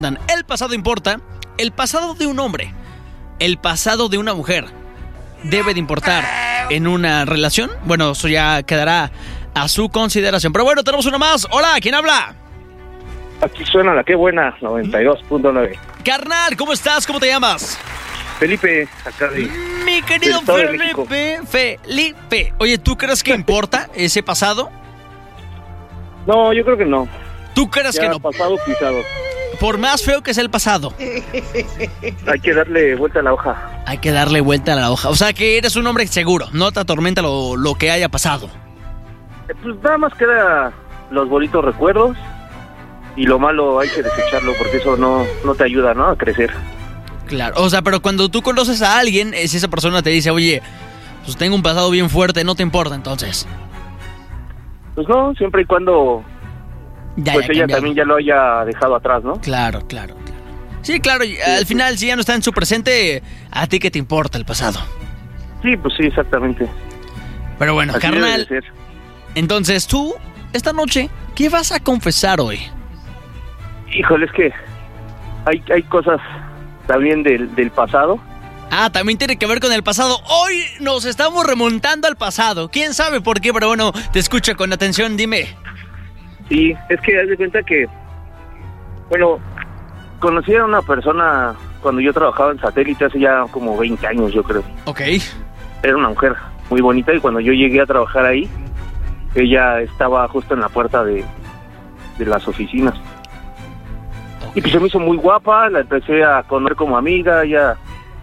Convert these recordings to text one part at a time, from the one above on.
El pasado importa, el pasado de un hombre, el pasado de una mujer, ¿debe de importar en una relación? Bueno, eso ya quedará a su consideración. Pero bueno, tenemos una más. Hola, ¿quién habla? Aquí suena la que buena, 92.9. Carnal, ¿cómo estás? ¿Cómo te llamas? Felipe, acá de... Mi querido Felipe. Oye, ¿tú crees que importa ese pasado? No, yo creo que no. ¿Tú crees ya que no? Pasado pisado. Por más feo que sea el pasado. Hay que darle vuelta a la hoja. Hay que darle vuelta a la hoja. O sea que eres un hombre seguro, no te atormenta lo que haya pasado. Pues nada más queda los bonitos recuerdos y lo malo hay que desecharlo porque eso no te ayuda, ¿no? A crecer. Claro, o sea, pero cuando tú conoces a alguien, si esa persona te dice, oye, pues tengo un pasado bien fuerte, ¿no te importa entonces? Pues no, siempre y cuando pues ella cambiado. también ya lo haya dejado atrás, ¿no? Claro. Sí, claro, al final si ya no está en su presente, ¿a ti qué te importa el pasado? Sí, pues sí, exactamente. Pero bueno, así carnal, debe de ser. Entonces tú, esta noche, ¿qué vas a confesar hoy? Híjole, es que hay cosas también del pasado. Ah, también tiene que ver con el pasado. Hoy nos estamos remontando al pasado. ¿Quién sabe por qué? Pero bueno, te escucho con atención, dime. Sí, es que haz de cuenta que, bueno, conocí a una persona cuando yo trabajaba en satélite hace ya como 20 años, yo creo. Ok. Era una mujer muy bonita y cuando yo llegué a trabajar ahí, ella estaba justo en la puerta de las oficinas. Okay. Y pues se me hizo muy guapa, la empecé a conocer como amiga, ya,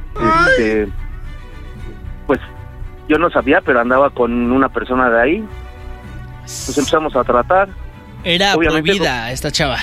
pues yo no sabía, pero andaba con una persona de ahí. Nos empezamos a tratar. Era prohibida esta chava.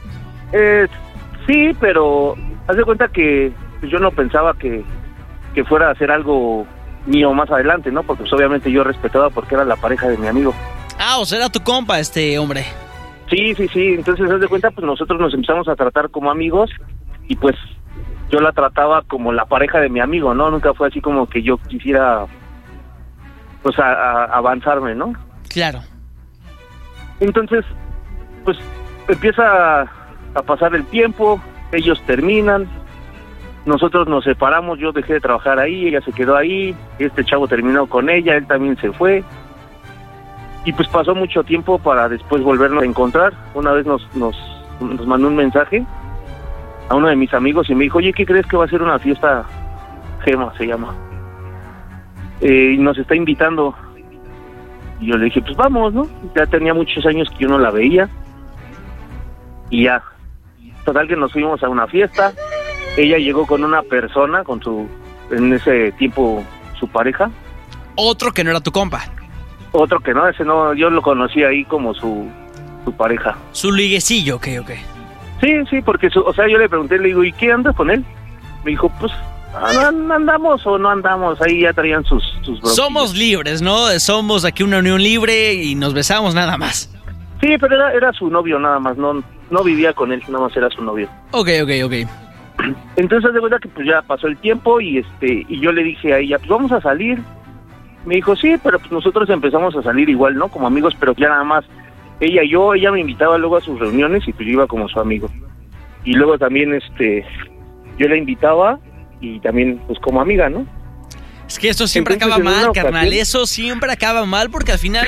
Sí, pero haz de cuenta que yo no pensaba que fuera a hacer algo mío más adelante, ¿no? Porque pues, obviamente yo respetaba porque era la pareja de mi amigo. Ah, o sea, era tu compa este hombre. Sí, entonces haz de cuenta, pues nosotros nos empezamos a tratar como amigos y pues yo la trataba como la pareja de mi amigo, ¿no? Nunca fue así como que yo quisiera, pues, a avanzarme, ¿no? Claro. Entonces, pues, empieza a pasar el tiempo, ellos terminan, nosotros nos separamos, yo dejé de trabajar ahí, ella se quedó ahí, este chavo terminó con ella, él también se fue, y pues pasó mucho tiempo para después volvernos a encontrar. Una vez nos mandó un mensaje a uno de mis amigos y me dijo, oye, ¿qué crees que va a ser una fiesta? Gema se llama. Y nos está invitando. Y yo le dije, pues vamos, ¿no? Ya tenía muchos años que yo no la veía. Y ya. Total que nos fuimos a una fiesta. Ella llegó con una persona, en ese tiempo, su pareja. Otro que no era tu compa. Otro que no, ese no, yo lo conocí ahí como su pareja. Su liguecillo, ok. Sí, porque, o sea, yo le pregunté, le digo, ¿y qué andas con él? Me dijo, pues, andamos o no andamos, ahí ya traían sus broquillas. Somos libres, ¿no? Somos aquí una unión libre y nos besamos nada más. Sí, pero era su novio nada más, no vivía con él, nada más era su novio. Ok. Entonces, de verdad que pues ya pasó el tiempo y yo le dije a ella, pues vamos a salir. Me dijo, sí, pero pues nosotros empezamos a salir igual, ¿no? Como amigos, pero ya nada más ella me invitaba luego a sus reuniones y pues yo iba como su amigo. Y luego también, yo la invitaba y también, pues como amiga, ¿no? Es que eso siempre Entonces, acaba mal, ocasión, carnal, eso siempre acaba mal porque al final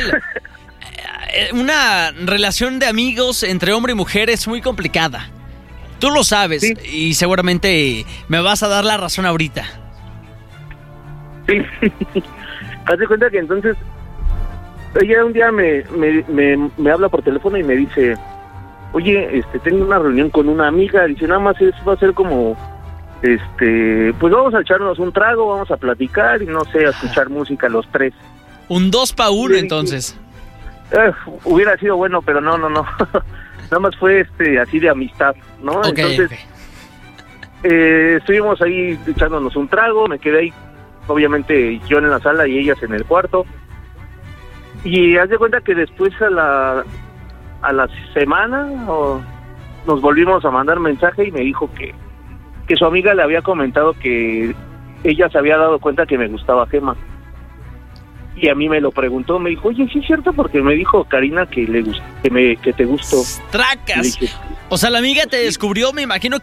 una relación de amigos entre hombre y mujer es muy complicada. Tú lo sabes, sí. Y seguramente me vas a dar la razón ahorita. Sí. Haz de cuenta que entonces ella un día me habla por teléfono y me dice, oye, tengo una reunión con una amiga, dice, nada más va a ser como, pues vamos a echarnos un trago, vamos a platicar y no sé, a escuchar música los tres. Un 2 para 1 entonces. Hubiera sido bueno, pero no. Nada más fue así de amistad, ¿no? Okay, entonces, estuvimos ahí echándonos un trago, me quedé ahí, obviamente yo en la sala y ellas en el cuarto. Y haz de cuenta que después a la semana nos volvimos a mandar mensaje y me dijo que su amiga le había comentado que ella se había dado cuenta que me gustaba Gema. y a mí me lo preguntó, me dijo, oye, ¿sí es cierto? Porque me dijo Karina que te gustó. ¡Tracas! Le dije, o sea, la amiga te descubrió, me imagino